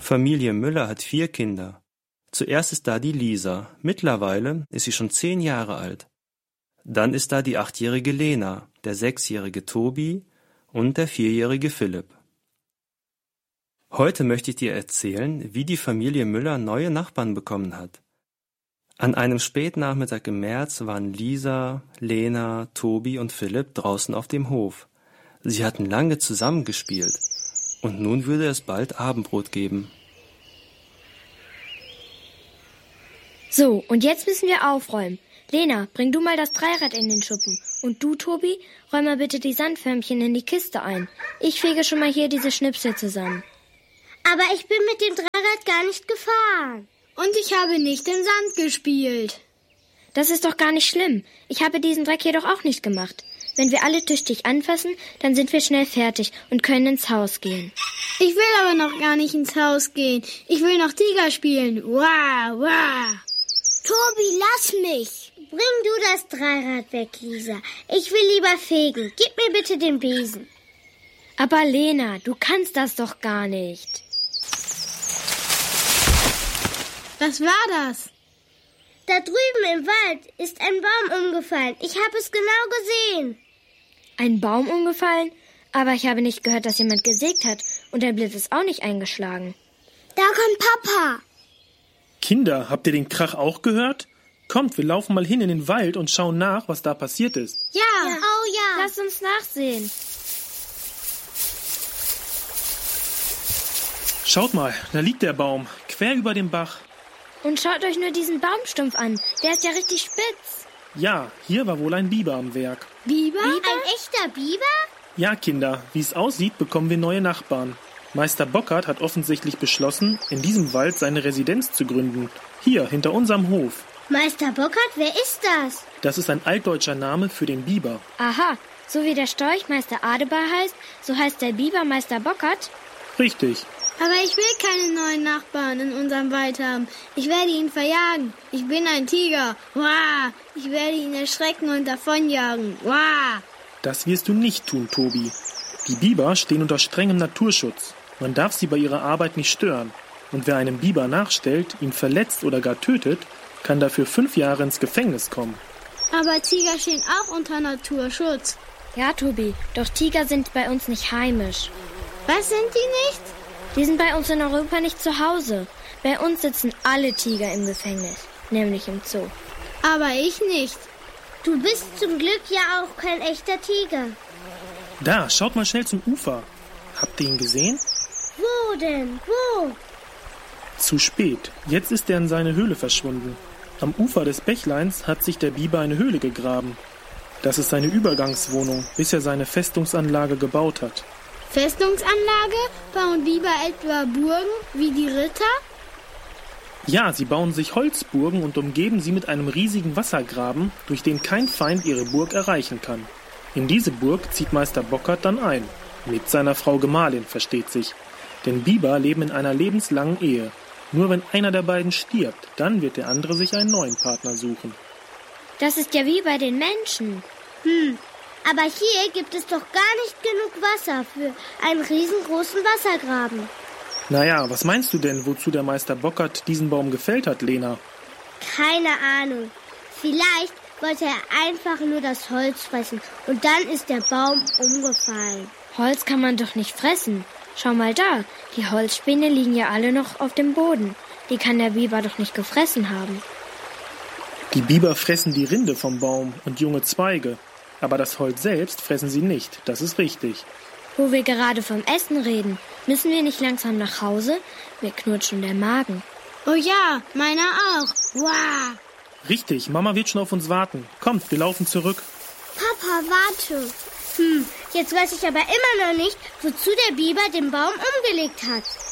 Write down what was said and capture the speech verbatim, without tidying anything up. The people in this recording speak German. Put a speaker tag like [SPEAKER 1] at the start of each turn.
[SPEAKER 1] Familie Müller hat vier Kinder. Zuerst ist da die Lisa. Mittlerweile ist sie schon zehn Jahre alt. Dann ist da die achtjährige Lena, der sechsjährige Tobi und der vierjährige Philipp. Heute möchte ich dir erzählen, wie die Familie Müller neue Nachbarn bekommen hat. An einem Spätnachmittag im März waren Lisa, Lena, Tobi und Philipp draußen auf dem Hof. Sie hatten lange zusammengespielt und nun würde es bald Abendbrot geben.
[SPEAKER 2] So, und jetzt müssen wir aufräumen. Lena, bring du mal das Dreirad in den Schuppen. Und du, Tobi, räum mal bitte die Sandförmchen in die Kiste ein. Ich fege schon mal hier diese Schnipsel zusammen.
[SPEAKER 3] Aber ich bin mit dem Dreirad gar nicht gefahren.
[SPEAKER 4] Und ich habe nicht im Sand gespielt.
[SPEAKER 2] Das ist doch gar nicht schlimm. Ich habe diesen Dreck hier doch auch nicht gemacht. Wenn wir alle tüchtig anfassen, dann sind wir schnell fertig und können ins Haus gehen.
[SPEAKER 4] Ich will aber noch gar nicht ins Haus gehen. Ich will noch Tiger spielen. Wow, wow.
[SPEAKER 3] Tobi, lass mich. Bring du das Dreirad weg, Lisa. Ich will lieber fegen. Gib mir bitte den Besen.
[SPEAKER 2] Aber Lena, du kannst das doch gar nicht.
[SPEAKER 4] Was war das?
[SPEAKER 3] Da drüben im Wald ist ein Baum umgefallen. Ich habe es genau gesehen.
[SPEAKER 2] Ein Baum umgefallen? Aber ich habe nicht gehört, dass jemand gesägt hat. Und der Blitz ist auch nicht eingeschlagen.
[SPEAKER 3] Da kommt Papa.
[SPEAKER 5] Kinder, habt ihr den Krach auch gehört? Kommt, wir laufen mal hin in den Wald und schauen nach, was da passiert ist.
[SPEAKER 2] Ja,
[SPEAKER 3] ja. Oh ja.
[SPEAKER 2] Lasst uns nachsehen.
[SPEAKER 5] Schaut mal, da liegt der Baum, quer über dem Bach.
[SPEAKER 2] Und schaut euch nur diesen Baumstumpf an. Der ist ja richtig spitz.
[SPEAKER 5] Ja, hier war wohl ein Biber am Werk.
[SPEAKER 4] Biber?
[SPEAKER 3] Biber? Ein echter Biber?
[SPEAKER 5] Ja, Kinder, wie es aussieht, bekommen wir neue Nachbarn. Meister Bockert hat offensichtlich beschlossen, in diesem Wald seine Residenz zu gründen. Hier, hinter unserem Hof.
[SPEAKER 3] Meister Bockert, wer ist das?
[SPEAKER 5] Das ist ein altdeutscher Name für den Biber.
[SPEAKER 2] Aha, so wie der Storch Meister Adebar heißt, so heißt der Biber Meister Bockert?
[SPEAKER 5] Richtig.
[SPEAKER 4] Aber ich will keine neuen Nachbarn in unserem Wald haben. Ich werde ihn verjagen. Ich bin ein Tiger. Wah! Ich werde ihn erschrecken und davonjagen. Wah!
[SPEAKER 5] Das wirst du nicht tun, Tobi. Die Biber stehen unter strengem Naturschutz. Man darf sie bei ihrer Arbeit nicht stören. Und wer einem Biber nachstellt, ihn verletzt oder gar tötet, kann dafür fünf Jahre ins Gefängnis kommen.
[SPEAKER 4] Aber Tiger stehen auch unter Naturschutz.
[SPEAKER 2] Ja, Tobi, doch Tiger sind bei uns nicht heimisch.
[SPEAKER 4] Was sind die nicht?
[SPEAKER 2] Die sind bei uns in Europa nicht zu Hause. Bei uns sitzen alle Tiger im Gefängnis, nämlich im Zoo.
[SPEAKER 4] Aber ich nicht.
[SPEAKER 3] Du bist zum Glück ja auch kein echter Tiger.
[SPEAKER 5] Da, schaut mal schnell zum Ufer. Habt ihr ihn gesehen?
[SPEAKER 3] Wo denn? Wo?
[SPEAKER 5] Zu spät. Jetzt ist er in seine Höhle verschwunden. Am Ufer des Bächleins hat sich der Biber eine Höhle gegraben. Das ist seine Übergangswohnung, bis er seine Festungsanlage gebaut hat.
[SPEAKER 4] Festungsanlage? Bauen Biber etwa Burgen wie die Ritter?
[SPEAKER 5] Ja, sie bauen sich Holzburgen und umgeben sie mit einem riesigen Wassergraben, durch den kein Feind ihre Burg erreichen kann. In diese Burg zieht Meister Bockert dann ein. Mit seiner Frau Gemahlin, versteht sich. Denn Biber leben in einer lebenslangen Ehe. Nur wenn einer der beiden stirbt, dann wird der andere sich einen neuen Partner suchen.
[SPEAKER 2] Das ist ja wie bei den Menschen.
[SPEAKER 3] Hm, aber hier gibt es doch gar nicht genug Wasser für einen riesengroßen Wassergraben.
[SPEAKER 5] Naja, was meinst du denn, wozu der Meister Bockert diesen Baum gefällt hat, Lena?
[SPEAKER 3] Keine Ahnung. Vielleicht wollte er einfach nur das Holz fressen und dann ist der Baum umgefallen.
[SPEAKER 2] Holz kann man doch nicht fressen. Schau mal da, die Holzspäne liegen ja alle noch auf dem Boden. Die kann der Biber doch nicht gefressen haben.
[SPEAKER 5] Die Biber fressen die Rinde vom Baum und junge Zweige. Aber das Holz selbst fressen sie nicht, das ist richtig.
[SPEAKER 2] Wo wir gerade vom Essen reden, müssen wir nicht langsam nach Hause? Mir knurrt schon der Magen.
[SPEAKER 4] Oh ja, meiner auch. Wow.
[SPEAKER 5] Richtig, Mama wird schon auf uns warten. Kommt, wir laufen zurück.
[SPEAKER 3] Papa, warte. Hm, jetzt weiß ich aber immer noch nicht, wozu der Biber den Baum umgelegt hat.